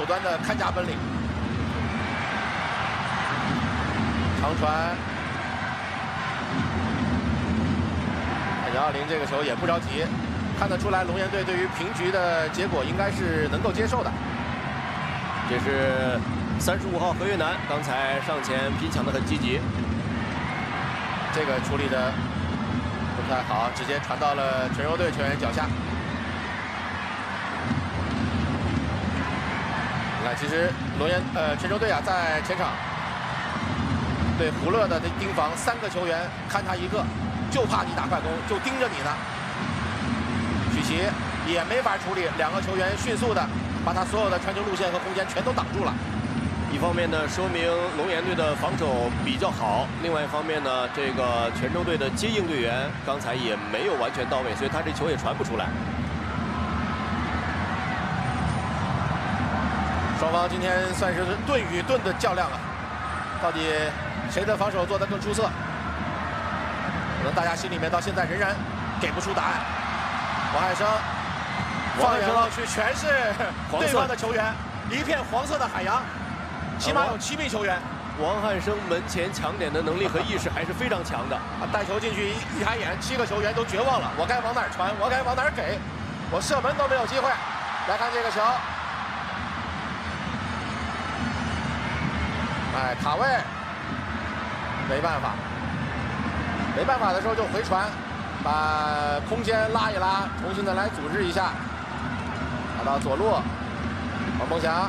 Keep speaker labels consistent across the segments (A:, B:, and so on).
A: 端的看家本领。长传，杨耀林这个球也不着急，看得出来龙岩队对于平局的结果应该是能够接受的。
B: 这是35号何越南，刚才上前拼抢的很积极，
A: 这个处理的不太好，直接传到了泉州队球员脚下。你看，其实泉州队啊，在前场对胡乐的盯防，3个球员看他一个，就怕你打快攻，就盯着你呢。许琪也没法处理，2个球员迅速的把他所有的传球路线和空间全都挡住了。
B: 一方面呢，说明龙岩队的防守比较好；另外一方面呢，这个泉州队的接应队员刚才也没有完全到位，所以他这球也传不出来。
A: 双方今天算是盾与盾的较量啊，到底谁的防守做得更出色？可能大家心里面到现在仍然给不出答案。王汉生放眼望去全是对方的球员，一片黄色的海洋，起码有7名球员。
B: 王汉生门前抢点的能力和意识还是非常强的。
A: 带球进去一抬眼，7个球员都绝望了，我该往哪儿传？我该往哪儿给？我射门都没有机会。来看这个球，哎，卡位，没办法，没办法的时候就回传，把空间拉一拉，重新的来组织一下。打到左路，王梦霞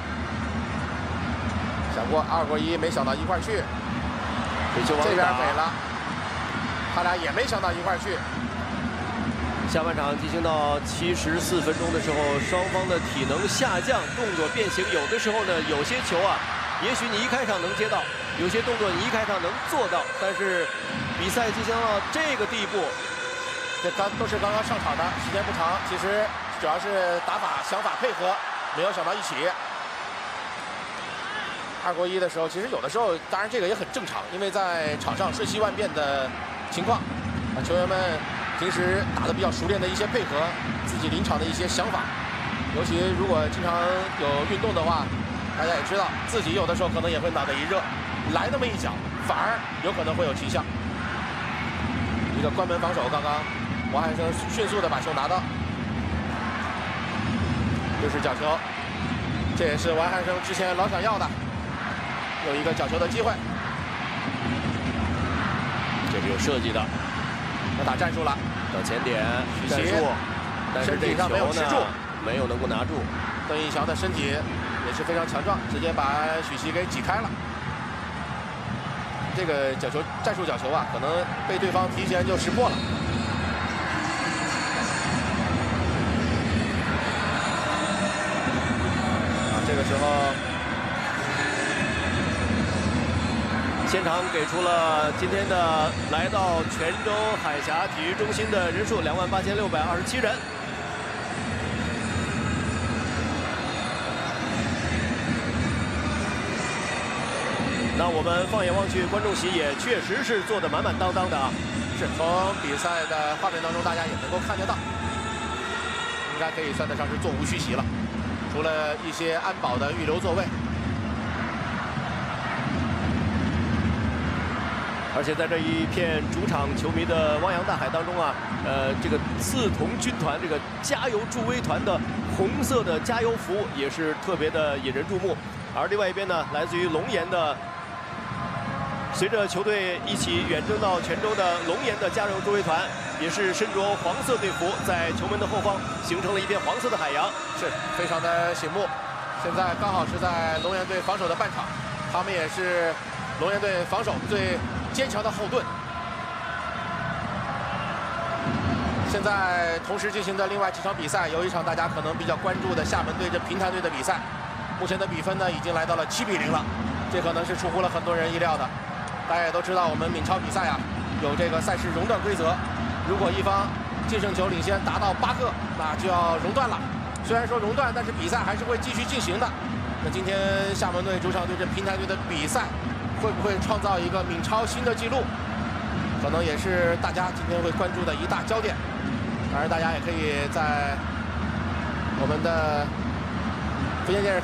A: 想过2过1，没想到一块儿去。这边给了，他俩也没想到一块儿去。
B: 下半场进行到74分钟的时候，双方的体能下降，动作变形。有的时候呢，有些球啊，也许你一开场能接到，有些动作你一开场能做到，但是比赛进行到这个地步，
A: 这都是刚刚上场的，时间不长。其实主要是打法想法配合，没有想到一起。2过1的时候，其实有的时候，当然这个也很正常，因为在场上瞬息万变的情况，球员们平时打得比较熟练的一些配合，自己临场的一些想法，尤其如果经常有运动的话，大家也知道自己有的时候可能也会脑袋一热，来那么一脚，反而有可能会有奇效。一个关门防守，刚刚王汉生迅速的把球拿到，又是角球，这也是王汉生之前老想要的。有一个角球的机会，
B: 这是有设计的，
A: 要打战术了，
B: 到前点
A: 战术，
B: 但是这球
A: 没有吃住，
B: 没有能够拿住。
A: 邓毅翔的身体也是非常强壮，直接把许琪给挤开了。这个角球战术角球啊，可能被对方提前就识破了。这个时候。
B: 现场给出了今天的来到泉州海峡体育中心的人数28627人。那我们放眼望去，观众席也确实是坐得满满当当的啊。
A: 是从比赛的画面当中，大家也能够看得到，应该可以算得上是座无虚席了，除了一些安保的预留座位。
B: 而且在这一片主场球迷的汪洋大海当中啊，这个刺桐军团这个加油助威团的红色的加油服也是特别的引人注目。而另外一边呢，来自于龙岩的，随着球队一起远征到泉州的龙岩的加油助威团，也是身着黄色队服，在球门的后方形成了一片黄色的海洋，
A: 是非常的醒目。现在刚好是在龙岩队防守的半场，他们也是龙岩队防守最坚强的后盾。现在同时进行的另外几场比赛，有一场大家可能比较关注的厦门对阵平潭队的比赛，目前的比分呢已经来到了7比0了，这可能是出乎了很多人意料的。大家也都知道，我们闽超比赛啊有这个赛事熔断规则，如果一方净胜球领先达到8个，那就要熔断了。虽然说熔断，但是比赛还是会继续进行的。那今天厦门队主场对阵平潭队的比赛，会不会创造一个闽超新的纪录？可能也是大家今天会关注的一大焦点。当然，大家也可以在我们的福建电视